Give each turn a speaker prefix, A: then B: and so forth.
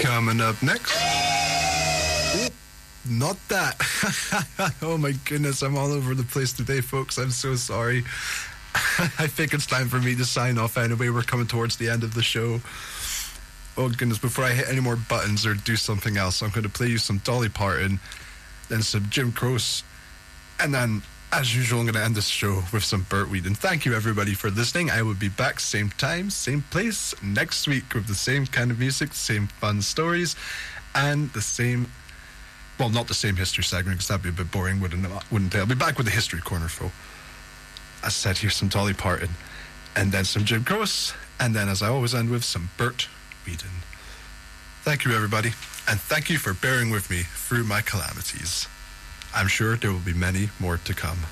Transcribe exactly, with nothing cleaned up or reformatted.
A: Coming up next. Oh, not that. Oh my goodness, I'm all over the place today, folks. I'm so sorry. I think it's time for me to sign off anyway. We're coming towards the end of the show. Oh goodness, before I hit any more buttons or do something else, I'm going to play you some Dolly Parton, then some Jim Croce, and then, as usual, I'm going to end this show with some Bert Wheaton. Thank you, everybody, for listening. I will be back same time, same place, next week with the same kind of music, same fun stories, and the same, well, not the same history segment, because that'd be a bit boring, wouldn't it? Wouldn't it? I'll be back with the History Corner, folk. As I said, here's some Dolly Parton, and then some Jim Croce, and then, as I always end with, some Bert Wheaton. Thank you, everybody, and thank you for bearing with me through my calamities. I'm sure there will be many more to come.